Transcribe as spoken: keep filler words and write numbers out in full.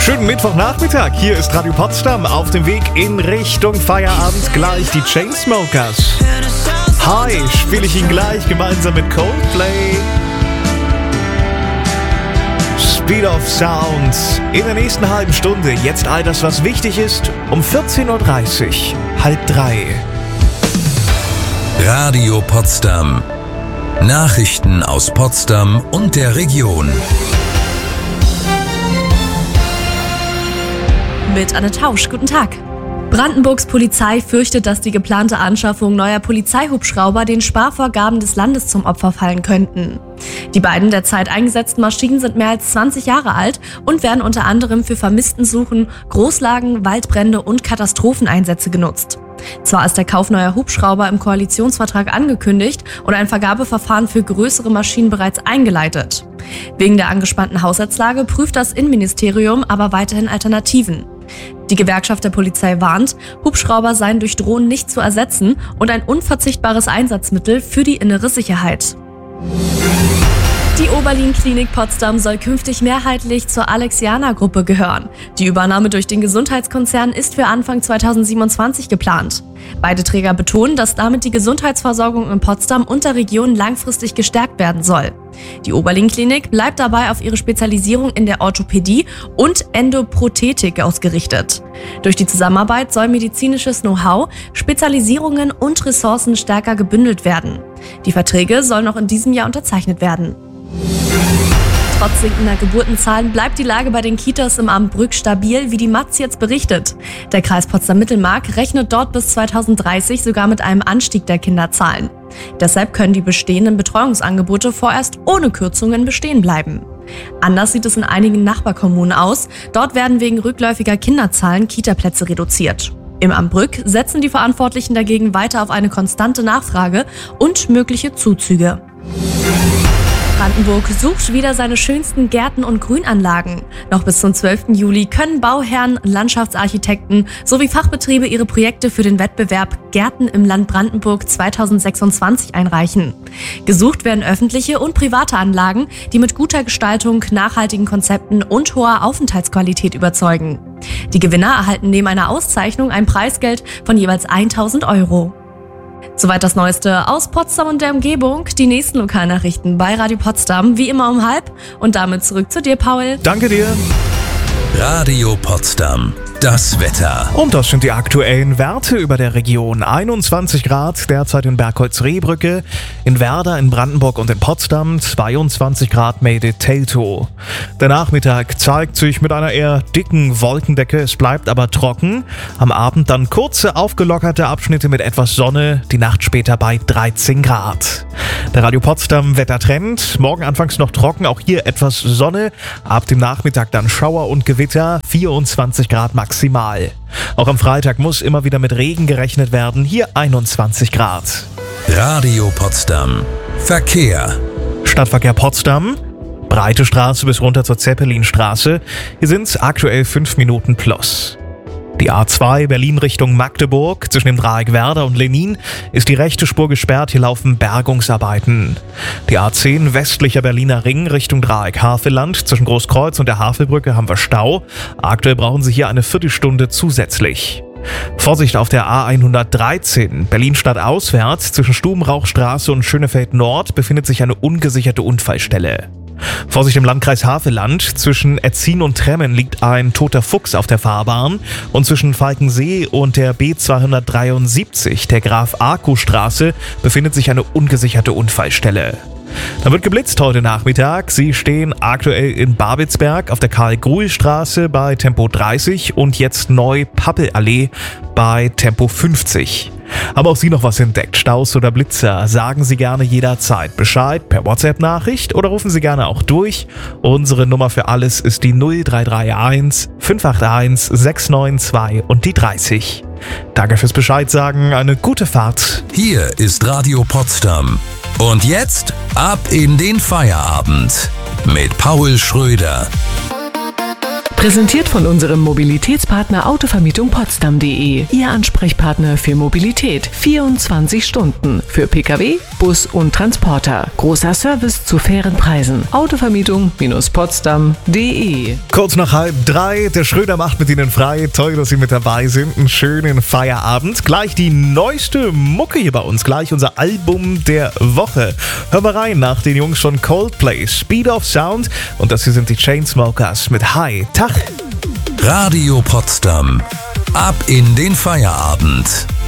Schönen Mittwochnachmittag, hier ist Radio Potsdam auf dem Weg in Richtung Feierabend. Gleich die Chainsmokers. Hi, spiele ich ihn gleich gemeinsam mit Coldplay. Speed of Sounds in der nächsten halben Stunde. Jetzt all das, was wichtig ist, um vierzehn Uhr dreißig, halb drei. Radio Potsdam. Nachrichten aus Potsdam und der Region. Mit Anne Tausch, guten Tag. Brandenburgs Polizei fürchtet, dass die geplante Anschaffung neuer Polizeihubschrauber den Sparvorgaben des Landes zum Opfer fallen könnten. Die beiden derzeit eingesetzten Maschinen sind mehr als zwanzig Jahre alt und werden unter anderem für Vermisstensuchen, Großlagen, Waldbrände und Katastropheneinsätze genutzt. Zwar ist der Kauf neuer Hubschrauber im Koalitionsvertrag angekündigt und ein Vergabeverfahren für größere Maschinen bereits eingeleitet. Wegen der angespannten Haushaltslage prüft das Innenministerium aber weiterhin Alternativen. Die Gewerkschaft der Polizei warnt, Hubschrauber seien durch Drohnen nicht zu ersetzen und ein unverzichtbares Einsatzmittel für die innere Sicherheit. Die Oberlin-Klinik Potsdam soll künftig mehrheitlich zur Alexianer-Gruppe gehören. Die Übernahme durch den Gesundheitskonzern ist für Anfang zweitausendsiebenundzwanzig geplant. Beide Träger betonen, dass damit die Gesundheitsversorgung in Potsdam und der Region langfristig gestärkt werden soll. Die Oberlin-Klinik bleibt dabei auf ihre Spezialisierung in der Orthopädie und Endoprothetik ausgerichtet. Durch die Zusammenarbeit soll medizinisches Know-how, Spezialisierungen und Ressourcen stärker gebündelt werden. Die Verträge sollen noch in diesem Jahr unterzeichnet werden. Trotz sinkender Geburtenzahlen bleibt die Lage bei den Kitas im Amt Brück stabil, wie die Matz jetzt berichtet. Der Kreis Potsdam-Mittelmark rechnet dort bis zweitausenddreißig sogar mit einem Anstieg der Kinderzahlen. Deshalb können die bestehenden Betreuungsangebote vorerst ohne Kürzungen bestehen bleiben. Anders sieht es in einigen Nachbarkommunen aus. Dort werden wegen rückläufiger Kinderzahlen Kitaplätze reduziert. Im Amt Brück setzen die Verantwortlichen dagegen weiter auf eine konstante Nachfrage und mögliche Zuzüge. Brandenburg sucht wieder seine schönsten Gärten und Grünanlagen. Noch bis zum zwölften Juli können Bauherren, Landschaftsarchitekten sowie Fachbetriebe ihre Projekte für den Wettbewerb Gärten im Land Brandenburg zweitausendsechsundzwanzig einreichen. Gesucht werden öffentliche und private Anlagen, die mit guter Gestaltung, nachhaltigen Konzepten und hoher Aufenthaltsqualität überzeugen. Die Gewinner erhalten neben einer Auszeichnung ein Preisgeld von jeweils tausend Euro. Soweit das Neueste aus Potsdam und der Umgebung. Die nächsten Lokalnachrichten bei Radio Potsdam, wie immer um halb. Und damit zurück zu dir, Paul. Danke dir. Radio Potsdam. Das Wetter. Und das sind die aktuellen Werte über der Region. einundzwanzig Grad derzeit in Bergholz-Rehbrücke, in Werder, in Brandenburg und in Potsdam, zweiundzwanzig Grad Meede-Teltow. Der Nachmittag zeigt sich mit einer eher dicken Wolkendecke, es bleibt aber trocken. Am Abend dann kurze, aufgelockerte Abschnitte mit etwas Sonne, die Nacht später bei dreizehn Grad. Der Radio Potsdam Wettertrend, morgen anfangs noch trocken, auch hier etwas Sonne, ab dem Nachmittag dann Schauer und Gewitter, vierundzwanzig Grad maximal. Maximal. Auch am Freitag muss immer wieder mit Regen gerechnet werden, hier einundzwanzig Grad. Radio Potsdam. Verkehr. Stadtverkehr Potsdam. Breite Straße bis runter zur Zeppelinstraße. Hier sind es aktuell fünf Minuten plus. Die A zwei Berlin Richtung Magdeburg, zwischen dem Dreieck Werder und Lenin, ist die rechte Spur gesperrt, hier laufen Bergungsarbeiten. Die A zehn westlicher Berliner Ring Richtung Dreieck Havelland, zwischen Großkreuz und der Havelbrücke haben wir Stau. Aktuell brauchen Sie hier eine Viertelstunde zusätzlich. Vorsicht auf der A hundertdreizehn, Berlin-Stadt auswärts, zwischen Stubenrauchstraße und Schönefeld Nord befindet sich eine ungesicherte Unfallstelle. Vorsicht im Landkreis Havelland, zwischen Etzin und Tremmen liegt ein toter Fuchs auf der Fahrbahn und zwischen Falkensee und der B zweihundertdreiundsiebzig, der Graf-Arco-Straße, befindet sich eine ungesicherte Unfallstelle. Da wird geblitzt heute Nachmittag. Sie stehen aktuell in Babelsberg auf der Karl-Gruhl-Straße bei Tempo dreißig und jetzt neu Pappelallee bei Tempo fünfzig. Haben auch Sie noch was entdeckt? Staus oder Blitzer? Sagen Sie gerne jederzeit Bescheid per WhatsApp-Nachricht oder rufen Sie gerne auch durch. Unsere Nummer für alles ist die null drei drei eins fünf acht eins sechs neun zwei und die dreißig. Danke fürs Bescheid sagen, eine gute Fahrt. Hier ist Radio Potsdam. Und jetzt ab in den Feierabend mit Paul Schröder. Präsentiert von unserem Mobilitätspartner Autovermietung Potsdam punkt de. Ihr Ansprechpartner für Mobilität. vierundzwanzig Stunden. Für Pkw, Bus und Transporter. Großer Service zu fairen Preisen. Autovermietung Potsdam punkt de. Kurz nach halb drei, der Schröder macht mit Ihnen frei. Toll, dass Sie mit dabei sind. Einen schönen Feierabend. Gleich die neueste Mucke hier bei uns. Gleich unser Album der Woche. Hören wir rein nach den Jungs von Coldplay. Speed of Sound. Und das hier sind die Chainsmokers mit Hi. Tag. Radio Potsdam. Ab in den Feierabend.